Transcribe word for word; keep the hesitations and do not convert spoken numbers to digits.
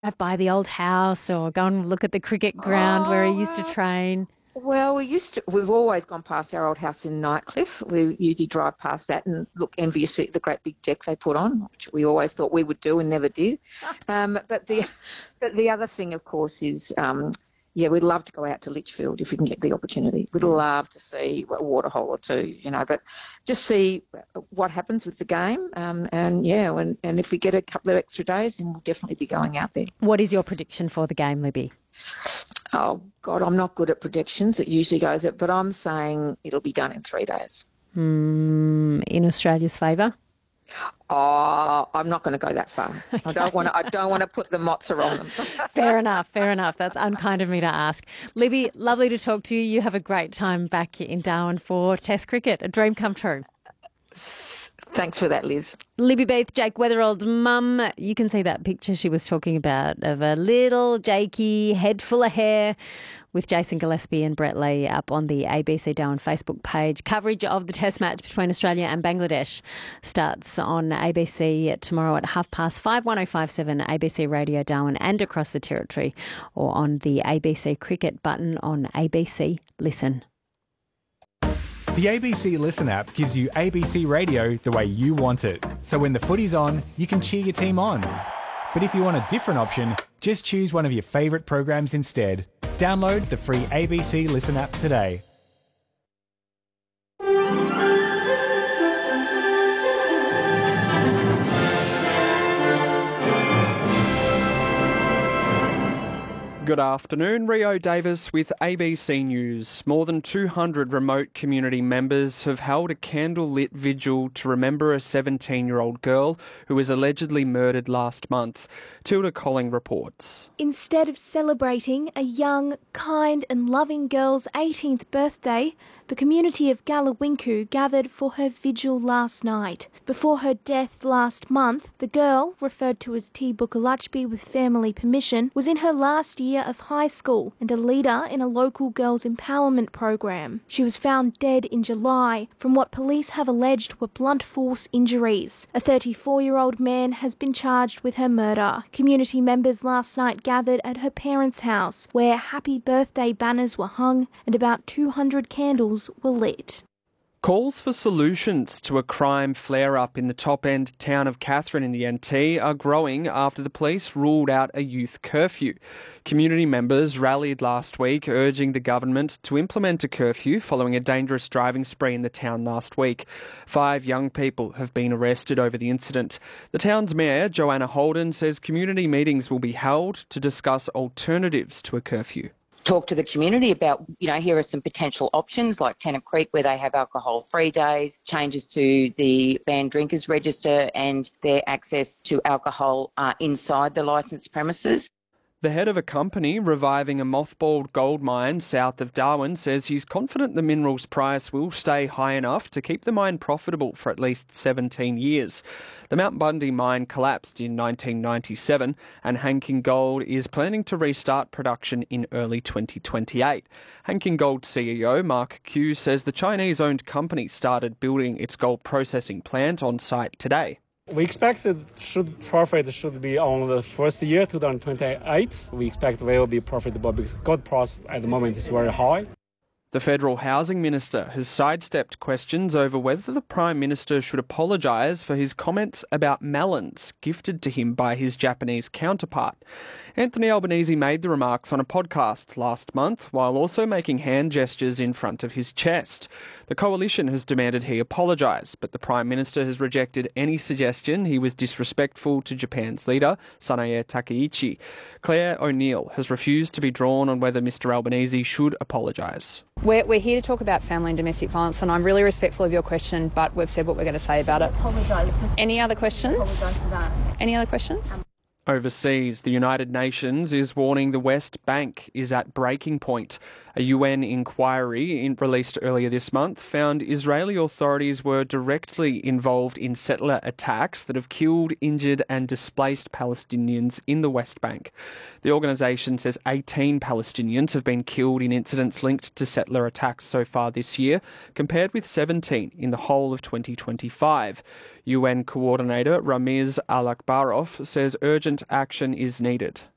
drive by the old house or go and look at the cricket ground where he Oh, used to well, train? well, we used to, we've always gone past our old house in Nightcliff. We usually drive past that and look enviously at the great big deck they put on, which we always thought we would do and never did. Um, but the but the other thing, of course, is um, yeah, we'd love to go out to Litchfield if we can get the opportunity. We'd love to see a waterhole or two, you know, but just see what happens with the game. Um, and yeah, and, and if we get a couple of extra days, then we'll definitely be going out there. What is your prediction for the game, Libby? Oh, God, I'm not good at predictions. It usually goes it, but I'm saying it'll be done in three days. Mm, in Australia's favour? Oh, I'm not going to go that far. Okay. I don't want to. I don't want to put the mozza on them. Fair enough, fair enough. That's unkind of me to ask. Libby, lovely to talk to you. You have a great time back in Darwin for Test cricket. A dream come true. Thanks for that, Liz. Libby Beath, Jake Weatherall's mum. You can see that picture she was talking about of a little Jakey, head full of hair, with Jason Gillespie and Brett Lee up on the A B C Darwin Facebook page. Coverage of the Test match between Australia and Bangladesh starts on A B C tomorrow at half past five, one oh five point seven A B C Radio Darwin and across the territory, or on the A B C Cricket button on A B C Listen. The A B C Listen app gives you A B C Radio the way you want it. So when the footy's on, you can cheer your team on. But if you want a different option, just choose one of your favourite programs instead. Download the free A B C Listen app today. Good afternoon, Rio Davis with A B C News. More than two hundred remote community members have held a candle-lit vigil to remember a seventeen-year-old girl who was allegedly murdered last month. Tilda Colling reports. Instead of celebrating a young, kind and loving girl's eighteenth birthday, the community of Galawinku gathered for her vigil last night. Before her death last month, the girl, referred to as T. Bukalachby with family permission, was in her last year of high school and a leader in a local girls' empowerment program. She was found dead in July from what police have alleged were blunt force injuries. A thirty-four-year-old man has been charged with her murder. Community members last night gathered at her parents' house, where happy birthday banners were hung and about two hundred candles were lit. Calls for solutions to a crime flare-up in the top-end town of Katherine in the N T are growing after the police ruled out a youth curfew. Community members rallied last week urging the government to implement a curfew following a dangerous driving spree in the town last week. Five young people have been arrested over the incident. The town's mayor, Joanna Holden, says community meetings will be held to discuss alternatives to a curfew. Talk to the community about, you know, here are some potential options like Tennant Creek where they have alcohol-free days, changes to the banned drinkers register and their access to alcohol uh, inside the licensed premises. The head of a company reviving a mothballed gold mine south of Darwin says he's confident the mineral's price will stay high enough to keep the mine profitable for at least seventeen years. The Mount Bundy mine collapsed in nineteen ninety-seven and Hanking Gold is planning to restart production in early twenty twenty-eight. Hanking Gold C E O Mark Q says the Chinese-owned company started building its gold processing plant on site today. We expect it should profit should be on the first year, twenty twenty-eight. We expect we will be profitable because gold price at the moment is very high. The Federal Housing Minister has sidestepped questions over whether the Prime Minister should apologise for his comments about melons gifted to him by his Japanese counterpart. Anthony Albanese made the remarks on a podcast last month while also making hand gestures in front of his chest. The coalition has demanded he apologise, but the Prime Minister has rejected any suggestion he was disrespectful to Japan's leader, Sanae Takaichi. Claire O'Neill has refused to be drawn on whether Mr Albanese should apologise. We're, we're here to talk about family and domestic violence, and I'm really respectful of your question, but we've said what we're going to say about it. Apologise. Any other questions? Apologise for that. Any other questions? Overseas, the United Nations is warning the West Bank is at breaking point. A U N inquiry in, released earlier this month found Israeli authorities were directly involved in settler attacks that have killed, injured and displaced Palestinians in the West Bank. The organisation says eighteen Palestinians have been killed in incidents linked to settler attacks so far this year, compared with seventeen in the whole of twenty twenty-five. U N Coordinator Ramiz Al-Akbarov says urgent action is needed.